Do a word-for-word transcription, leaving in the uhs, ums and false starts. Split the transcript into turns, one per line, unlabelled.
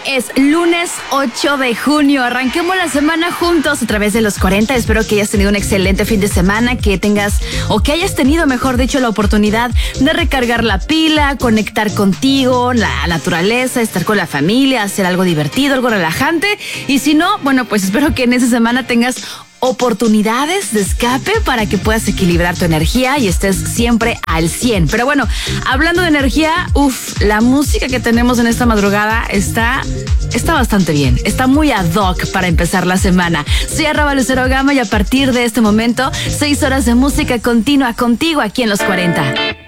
Es lunes ocho de junio. Arranquemos la semana juntos a través de los cuarenta. Espero que hayas tenido un excelente fin de semana, que tengas, o que hayas tenido, mejor dicho, la oportunidad de recargar la pila, conectar contigo, la naturaleza, estar con la familia, hacer algo divertido, algo relajante. Y si no, bueno, pues espero que en esa semana tengas oportunidades de escape para que puedas equilibrar tu energía y estés siempre al cien. Pero bueno, hablando de energía, uff, la música que tenemos en esta madrugada está, está bastante bien. Está muy ad hoc para empezar la semana. Soy arroba Lucero Gama y a partir de este momento, seis horas de música continua contigo aquí en los cuarenta.